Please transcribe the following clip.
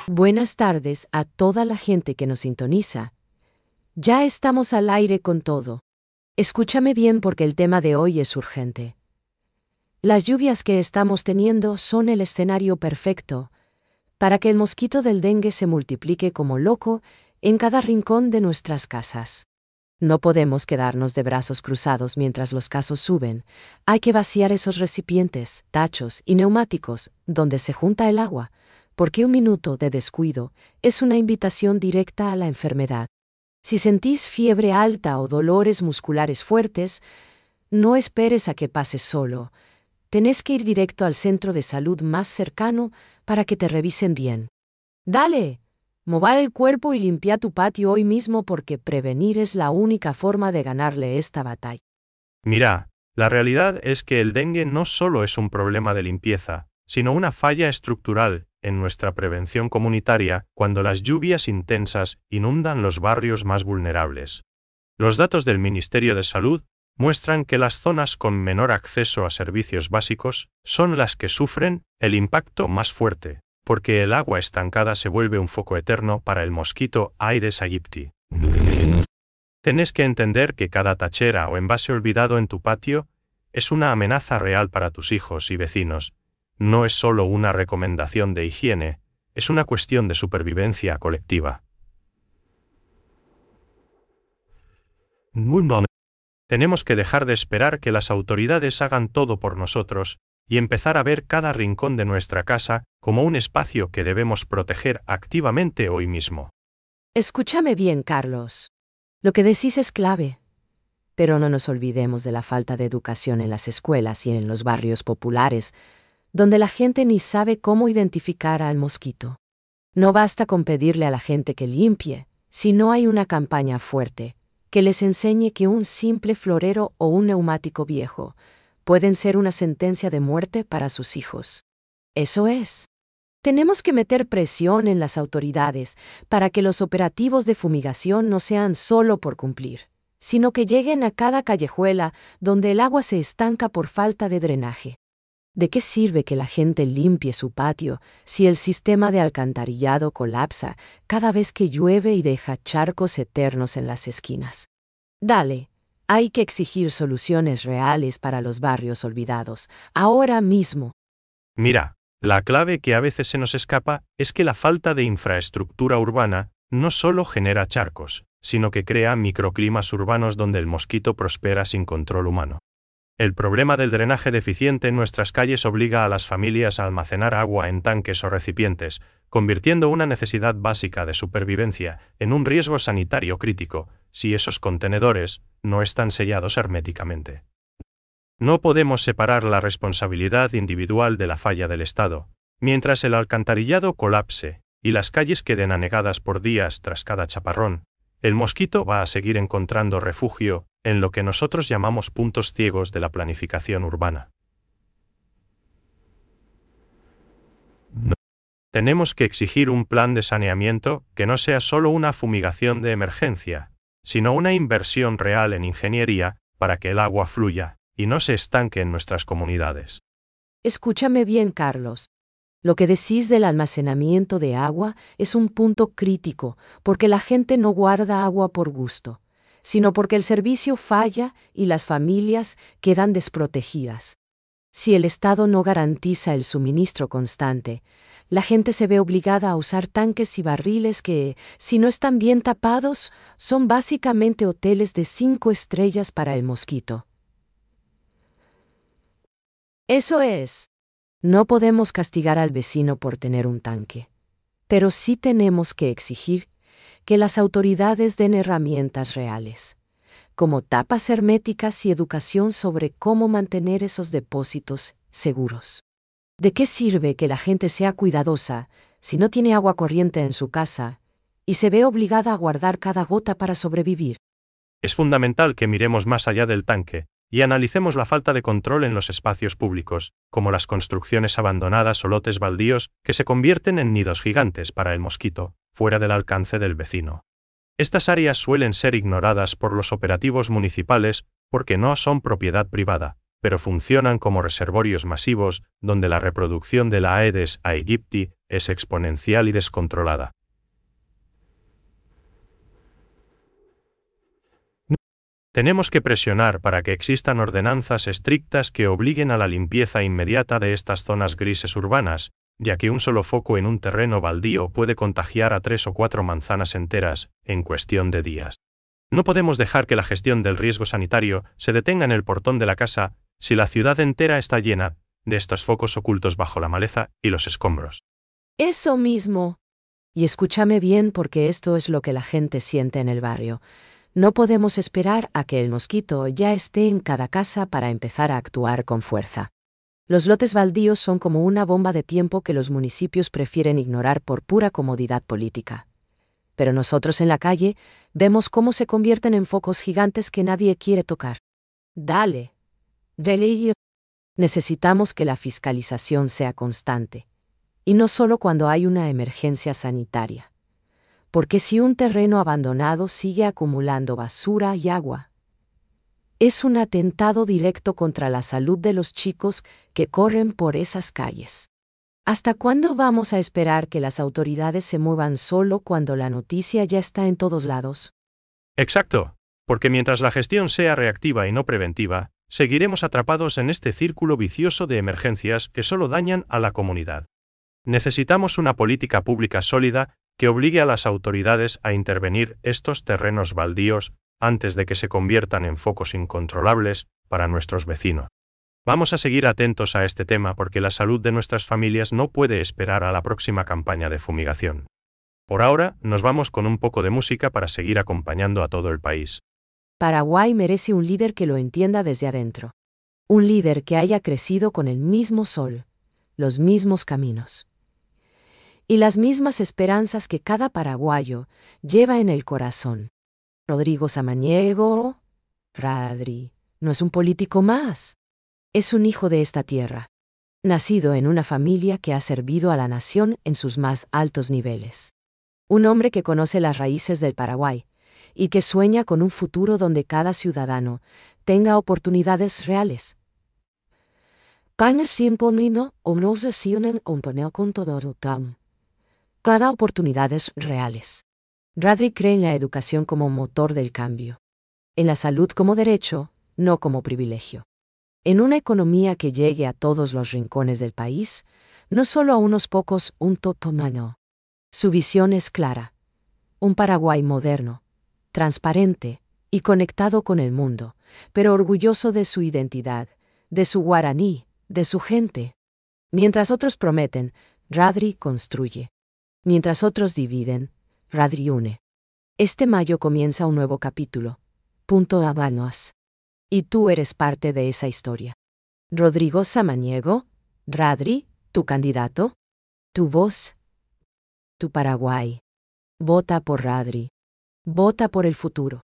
Buenas tardes a toda la gente que nos sintoniza. Ya estamos al aire con todo. Escúchame bien porque el tema de hoy es urgente. Las lluvias que estamos teniendo son el escenario perfecto para que el mosquito del dengue se multiplique como loco en cada rincón de nuestras casas. No podemos quedarnos de brazos cruzados mientras los casos suben. Hay que vaciar esos recipientes, tachos y neumáticos donde se junta el agua, porque un minuto de descuido es una invitación directa a la enfermedad. Si sentís fiebre alta o dolores musculares fuertes, no esperes a que pases solo. Tenés que ir directo al centro de salud más cercano para que te revisen bien. ¡Dale! Mova el cuerpo y limpia tu patio hoy mismo porque prevenir es la única forma de ganarle esta batalla. Mira, la realidad es que el dengue no solo es un problema de limpieza, sino una falla estructural en nuestra prevención comunitaria cuando las lluvias intensas inundan los barrios más vulnerables. Los datos del Ministerio de Salud muestran que las zonas con menor acceso a servicios básicos son las que sufren el impacto más fuerte, porque el agua estancada se vuelve un foco eterno para el mosquito Aedes aegypti. Tenés que entender que cada tachera o envase olvidado en tu patio es una amenaza real para tus hijos y vecinos. No es solo una recomendación de higiene, es una cuestión de supervivencia colectiva. Tenemos que dejar de esperar que las autoridades hagan todo por nosotros y empezar a ver cada rincón de nuestra casa como un espacio que debemos proteger activamente hoy mismo. Escúchame bien, Carlos. Lo que decís es clave. Pero no nos olvidemos de la falta de educación en las escuelas y en los barrios populares, donde la gente ni sabe cómo identificar al mosquito. No basta con pedirle a la gente que limpie, si no hay una campaña fuerte que les enseñe que un simple florero o un neumático viejo pueden ser una sentencia de muerte para sus hijos. Eso es. Tenemos que meter presión en las autoridades para que los operativos de fumigación no sean solo por cumplir, sino que lleguen a cada callejuela donde el agua se estanca por falta de drenaje. ¿De qué sirve que la gente limpie su patio si el sistema de alcantarillado colapsa cada vez que llueve y deja charcos eternos en las esquinas? Dale, hay que exigir soluciones reales para los barrios olvidados, ahora mismo. Mira, la clave que a veces se nos escapa es que la falta de infraestructura urbana no solo genera charcos, sino que crea microclimas urbanos donde el mosquito prospera sin control humano. El problema del drenaje deficiente en nuestras calles obliga a las familias a almacenar agua en tanques o recipientes, convirtiendo una necesidad básica de supervivencia en un riesgo sanitario crítico, si esos contenedores no están sellados herméticamente. No podemos separar la responsabilidad individual de la falla del Estado. Mientras el alcantarillado colapse y las calles queden anegadas por días tras cada chaparrón, el mosquito va a seguir encontrando refugio en lo que nosotros llamamos puntos ciegos de la planificación urbana. Tenemos que exigir un plan de saneamiento que no sea solo una fumigación de emergencia, sino una inversión real en ingeniería para que el agua fluya y no se estanque en nuestras comunidades. Escúchame bien, Carlos. Lo que decís del almacenamiento de agua es un punto crítico, porque la gente no guarda agua por gusto, sino porque el servicio falla y las familias quedan desprotegidas. Si el Estado no garantiza el suministro constante, la gente se ve obligada a usar tanques y barriles que, si no están bien tapados, son básicamente hoteles de 5 estrellas para el mosquito. Eso es. No podemos castigar al vecino por tener un tanque, pero sí tenemos que exigir que las autoridades den herramientas reales, como tapas herméticas y educación sobre cómo mantener esos depósitos seguros. ¿De qué sirve que la gente sea cuidadosa si no tiene agua corriente en su casa y se ve obligada a guardar cada gota para sobrevivir? Es fundamental que miremos más allá del tanque y analicemos la falta de control en los espacios públicos, como las construcciones abandonadas o lotes baldíos que se convierten en nidos gigantes para el mosquito, fuera del alcance del vecino. Estas áreas suelen ser ignoradas por los operativos municipales porque no son propiedad privada, pero funcionan como reservorios masivos donde la reproducción de la Aedes aegypti es exponencial y descontrolada. Tenemos que presionar para que existan ordenanzas estrictas que obliguen a la limpieza inmediata de estas zonas grises urbanas, ya que un solo foco en un terreno baldío puede contagiar a 3 o 4 manzanas enteras, en cuestión de días. No podemos dejar que la gestión del riesgo sanitario se detenga en el portón de la casa, si la ciudad entera está llena de estos focos ocultos bajo la maleza y los escombros. Eso mismo. Y escúchame bien porque esto es lo que la gente siente en el barrio. No podemos esperar a que el mosquito ya esté en cada casa para empezar a actuar con fuerza. Los lotes baldíos son como una bomba de tiempo que los municipios prefieren ignorar por pura comodidad política. Pero nosotros en la calle vemos cómo se convierten en focos gigantes que nadie quiere tocar. Dale. Dele. Necesitamos que la fiscalización sea constante. Y no solo cuando hay una emergencia sanitaria. Porque si un terreno abandonado sigue acumulando basura y agua, es un atentado directo contra la salud de los chicos que corren por esas calles. ¿Hasta cuándo vamos a esperar que las autoridades se muevan solo cuando la noticia ya está en todos lados? Exacto, porque mientras la gestión sea reactiva y no preventiva, seguiremos atrapados en este círculo vicioso de emergencias que solo dañan a la comunidad. Necesitamos una política pública sólida que obligue a las autoridades a intervenir estos terrenos baldíos antes de que se conviertan en focos incontrolables para nuestros vecinos. Vamos a seguir atentos a este tema porque la salud de nuestras familias no puede esperar a la próxima campaña de fumigación. Por ahora, nos vamos con un poco de música para seguir acompañando a todo el país. Paraguay merece un líder que lo entienda desde adentro. Un líder que haya crecido con el mismo sol, los mismos caminos y las mismas esperanzas que cada paraguayo lleva en el corazón. Rodrigo Samaniego, Radri, no es un político más. Es un hijo de esta tierra, nacido en una familia que ha servido a la nación en sus más altos niveles. Un hombre que conoce las raíces del Paraguay y que sueña con un futuro donde cada ciudadano tenga oportunidades reales. Cada oportunidades reales. Radri cree en la educación como motor del cambio. En la salud como derecho, no como privilegio. En una economía que llegue a todos los rincones del país, no solo a unos pocos, un totomano. Su visión es clara. Un Paraguay moderno, transparente y conectado con el mundo, pero orgulloso de su identidad, de su guaraní, de su gente. Mientras otros prometen, Radri construye. Mientras otros dividen, Radri une. Este mayo comienza un nuevo capítulo. Punto Habanos. Y tú eres parte de esa historia. Rodrigo Samaniego, Radri, tu candidato, tu voz, tu Paraguay. Vota por Radri. Vota por el futuro.